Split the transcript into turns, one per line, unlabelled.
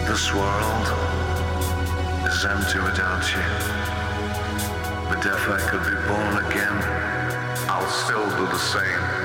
This world is empty without you. But if I could be born again, I'll still do the same.